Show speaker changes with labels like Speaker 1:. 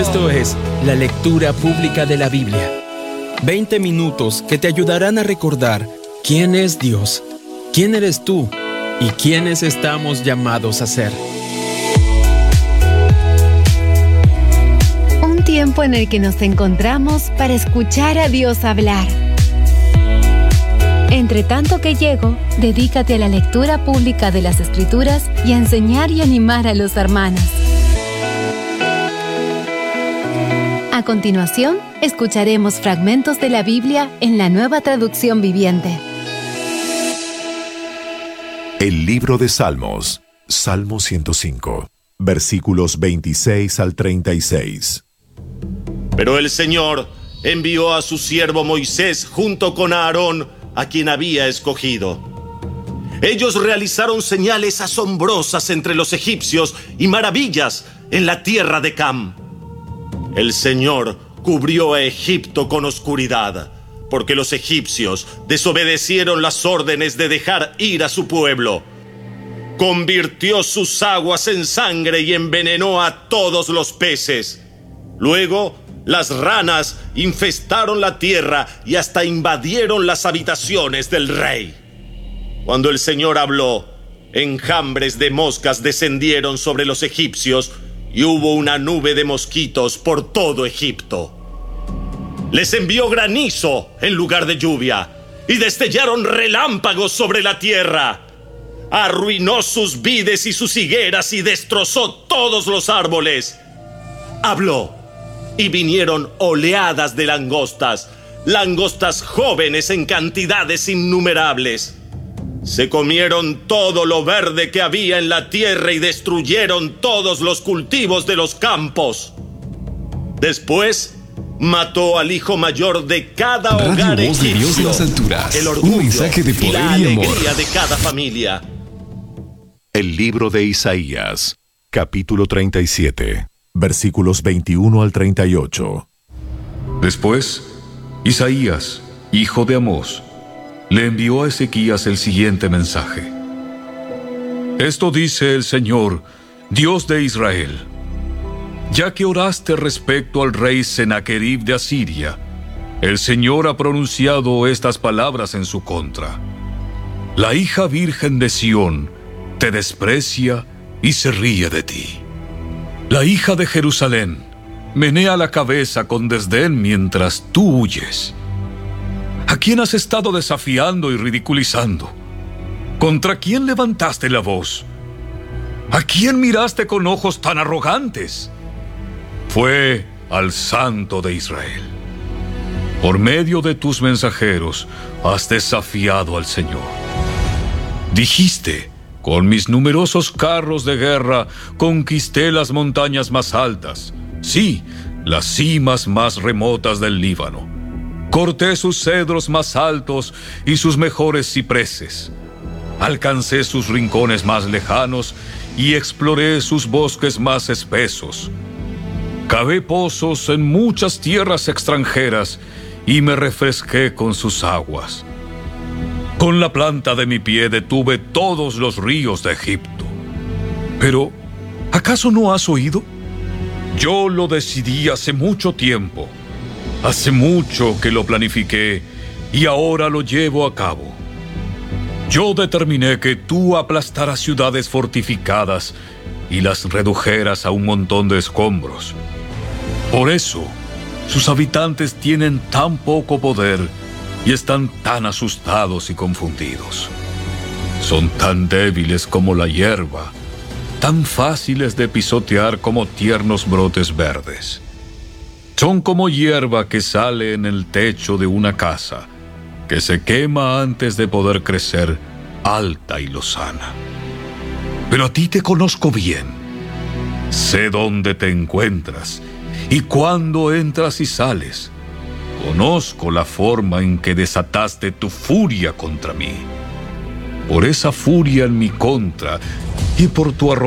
Speaker 1: Esto es la lectura pública de la Biblia. 20 minutos que te ayudarán a recordar quién es Dios, quién eres tú y quiénes estamos llamados a ser.
Speaker 2: Un tiempo en el que nos encontramos para escuchar a Dios hablar. Entre tanto que llego, dedícate a la lectura pública de las Escrituras y a enseñar y animar a los hermanos. A continuación, escucharemos fragmentos de la Biblia en la Nueva Traducción Viviente.
Speaker 3: El libro de Salmos, Salmo 105, versículos 26 al 36.
Speaker 4: Pero el Señor envió a su siervo Moisés junto con Aarón, a quien había escogido. Ellos realizaron señales asombrosas entre los egipcios y maravillas en la tierra de Cam. El Señor cubrió a Egipto con oscuridad, porque los egipcios desobedecieron las órdenes de dejar ir a su pueblo. Convirtió sus aguas en sangre y envenenó a todos los peces. Luego, las ranas infestaron la tierra y hasta invadieron las habitaciones del rey. Cuando el Señor habló, enjambres de moscas descendieron sobre los egipcios y hubo una nube de mosquitos por todo Egipto. Les envió granizo en lugar de lluvia y destellaron relámpagos sobre la tierra. Arruinó sus vides y sus higueras y destrozó todos los árboles. Habló y vinieron oleadas de langostas, langostas jóvenes en cantidades innumerables. Se comieron todo lo verde que había en la tierra y destruyeron todos los cultivos de los campos. Después mató al hijo mayor de cada hogar
Speaker 5: Radio Voz de Dios en
Speaker 4: egipcio,
Speaker 5: las alturas.
Speaker 4: el orgullo
Speaker 5: Un mensaje de poder
Speaker 4: y la
Speaker 5: y amor.
Speaker 4: alegría de cada familia.
Speaker 3: El libro de Isaías, capítulo 37, versículos 21 al 38.
Speaker 6: Después, Isaías, hijo de Amós, le envió a Ezequías el siguiente mensaje. Esto dice el Señor, Dios de Israel: ya que oraste respecto al rey Sennacherib de Asiria, el Señor ha pronunciado estas palabras en su contra. La hija virgen de Sión te desprecia y se ríe de ti. La hija de Jerusalén menea la cabeza con desdén mientras tú huyes. ¿A quién has estado desafiando y ridiculizando? ¿Contra quién levantaste la voz? ¿A quién miraste con ojos tan arrogantes? Fue al Santo de Israel. Por medio de tus mensajeros has desafiado al Señor. Dijiste: con mis numerosos carros de guerra conquisté las montañas más altas, sí, las cimas más remotas del Líbano. Corté sus cedros más altos y sus mejores cipreses. Alcancé sus rincones más lejanos y exploré sus bosques más espesos. Cavé pozos en muchas tierras extranjeras y me refresqué con sus aguas. Con la planta de mi pie detuve todos los ríos de Egipto. Pero, ¿acaso no has oído? Yo lo decidí hace mucho tiempo. Hace mucho que lo planifiqué y ahora lo llevo a cabo. Yo determiné que tú aplastaras ciudades fortificadas y las redujeras a un montón de escombros. Por eso, sus habitantes tienen tan poco poder y están tan asustados y confundidos. Son tan débiles como la hierba, tan fáciles de pisotear como tiernos brotes verdes. Son como hierba que sale en el techo de una casa, que se quema antes de poder crecer alta y lozana. Pero a ti te conozco bien. Sé dónde te encuentras y cuándo entras y sales. Conozco la forma en que desataste tu furia contra mí. Por esa furia en mi contra y por tu arrogancia,